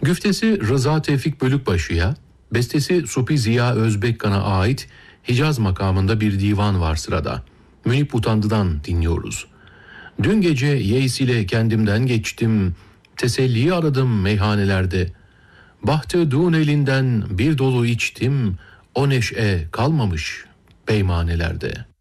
Güftesi Rıza Tevfik Bölükbaşı'ya, bestesi Supi Ziya Özbekkan'a ait Hicaz makamında bir divan var sırada. Münip Utandı'dan dinliyoruz. Dün gece yeis ile kendimden geçtim, teselliyi aradım meyhanelerde. Bahtı dun elinden bir dolu içtim, o neşe kalmamış peymanelerde.